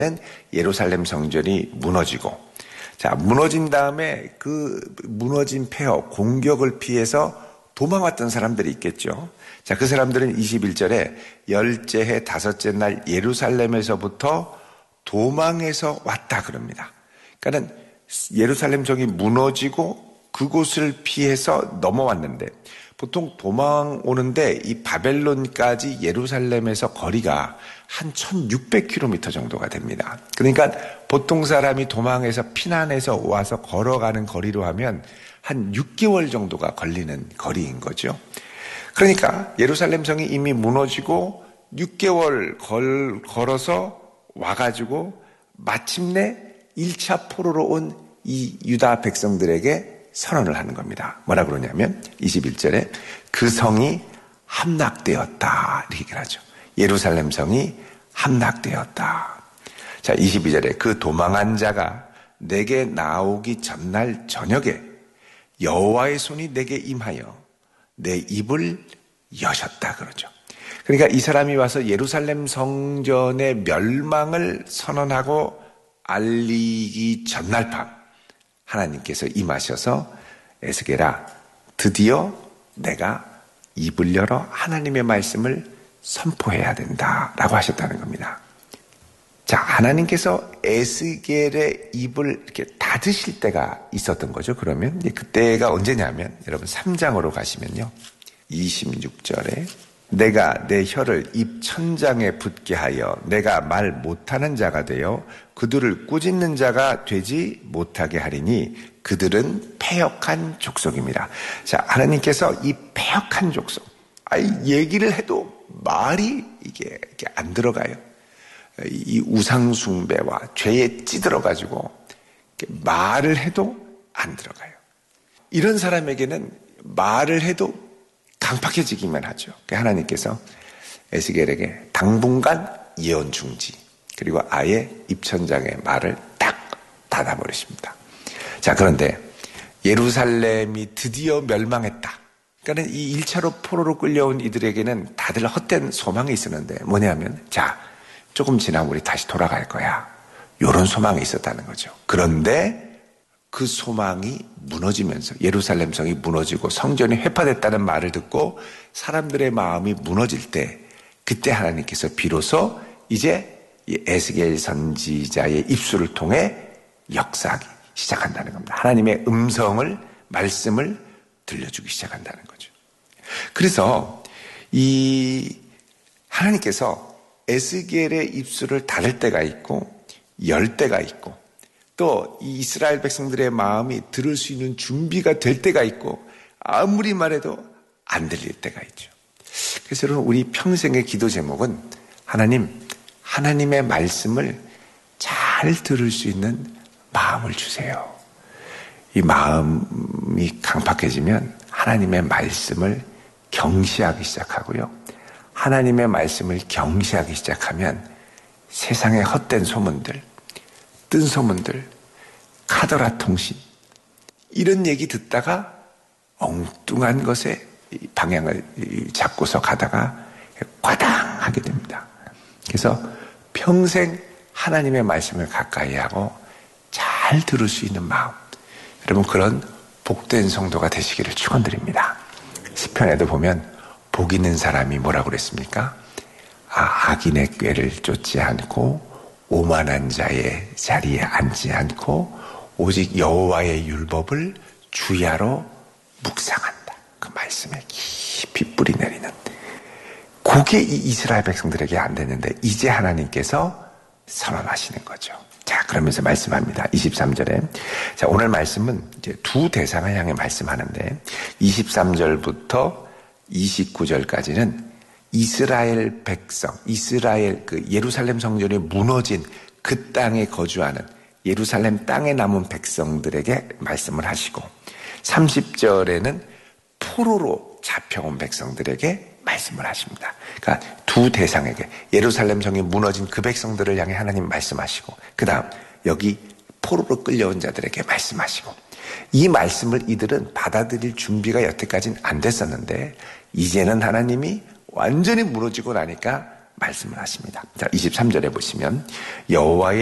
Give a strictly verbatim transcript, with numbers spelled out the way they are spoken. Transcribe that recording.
예루살렘 성전이 무너지고, 자, 무너진 다음에 그 무너진 폐허, 공격을 피해서 도망왔던 사람들이 있겠죠. 자, 그 사람들은 이십일 절에 열째 해 다섯째 날 예루살렘에서부터 도망해서 왔다 그럽니다. 그러니까 예루살렘 성이 무너지고 그곳을 피해서 넘어왔는데, 보통 도망오는데 이 바벨론까지 예루살렘에서 거리가 한 천육백 킬로미터 정도가 됩니다. 그러니까 보통 사람이 도망해서 피난해서 와서 걸어가는 거리로 하면 한 육 개월 정도가 걸리는 거리인 거죠. 그러니까 예루살렘 성이 이미 무너지고 육 개월 걸, 걸어서 와가지고 마침내 일 차 포로로 온 이 유다 백성들에게 선언을 하는 겁니다. 뭐라 그러냐면 이십일 절에 그 성이 함락되었다 이렇게 얘기를 하죠. 예루살렘 성이 함락되었다. 자, 이십이 절에 그 도망한 자가 내게 나오기 전날 저녁에 여호와의 손이 내게 임하여 내 입을 여셨다 그러죠. 그러니까 이 사람이 와서 예루살렘 성전의 멸망을 선언하고 알리기 전날 밤 하나님께서 임하셔서 에스겔아, 드디어 내가 입을 열어 하나님의 말씀을 선포해야 된다라고 하셨다는 겁니다. 자, 하나님께서 에스겔의 입을 이렇게 닫으실 때가 있었던 거죠. 그러면 그때가 언제냐면 여러분 삼 장으로 가시면요, 이십육 절에 내가 내 혀를 입 천장에 붙게 하여 내가 말 못하는 자가 되어 그들을 꾸짖는 자가 되지 못하게 하리니 그들은 패역한 족속입니다. 자, 하나님께서 이 패역한 족속, 아이 얘기를 해도 말이 이게, 이게 안 들어가요. 이 우상 숭배와 죄에 찌들어가지고 말을 해도 안 들어가요. 이런 사람에게는 말을 해도 강팍해지기만 하죠. 하나님께서 에스겔에게 당분간 예언 중지, 그리고 아예 입천장의 말을 딱 닫아버리십니다. 자, 그런데 예루살렘이 드디어 멸망했다. 그러니까 이 일 차로 포로로 끌려온 이들에게는 다들 헛된 소망이 있었는데 뭐냐면, 자, 조금 지나면 우리 다시 돌아갈 거야. 이런 소망이 있었다는 거죠. 그런데 그 소망이 무너지면서 예루살렘 성이 무너지고 성전이 회파됐다는 말을 듣고 사람들의 마음이 무너질 때, 그때 하나님께서 비로소 이제 이 에스겔 선지자의 입술을 통해 역사하기 시작한다는 겁니다. 하나님의 음성을, 말씀을 들려주기 시작한다는 거죠. 그래서 이 하나님께서 에스겔의 입술을 닫을 때가 있고 열 때가 있고, 또 이 이스라엘 백성들의 마음이 들을 수 있는 준비가 될 때가 있고, 아무리 말해도 안 들릴 때가 있죠. 그래서 여러분, 우리 평생의 기도 제목은 하나님, 하나님의 말씀을 잘 들을 수 있는 마음을 주세요. 이 마음이 강팍해지면 하나님의 말씀을 경시하기 시작하고요, 하나님의 말씀을 경시하기 시작하면 세상의 헛된 소문들, 뜬 소문들, 카더라 통신, 이런 얘기 듣다가 엉뚱한 것에 방향을 잡고서 가다가 과당하게 됩니다. 그래서 평생 하나님의 말씀을 가까이 하고 잘 들을 수 있는 마음, 여러분 그런 복된 성도가 되시기를 축원드립니다. 시편에도 보면 복 있는 사람이 뭐라고 그랬습니까? 아, 악인의 꾀를 쫓지 않고 오만한 자의 자리에 앉지 않고 오직 여호와의 율법을 주야로 묵상한다. 그 말씀에 깊이 뿌리 내리는, 그게 이 이스라엘 백성들에게 안 됐는데 이제 하나님께서 선언하시는 거죠. 자, 그러면서 말씀합니다. 이십삼 절에. 자, 오늘 말씀은 이제 두 대상을 향해 말씀하는데 이십삼 절부터 이십구 절까지는 이스라엘 백성, 이스라엘 그 예루살렘 성전이 무너진 그 땅에 거주하는 예루살렘 땅에 남은 백성들에게 말씀을 하시고, 삼십 절에는 포로로 잡혀온 백성들에게 말씀을 하십니다. 그러니까 두 대상에게, 예루살렘 성이 무너진 그 백성들을 향해 하나님 말씀하시고, 그 다음 여기 포로로 끌려온 자들에게 말씀하시고, 이 말씀을 이들은 받아들일 준비가 여태까지는 안 됐었는데 이제는 하나님이 완전히 무너지고 나니까 말씀을 하십니다. 자, 이십삼 절에 보시면 여호와의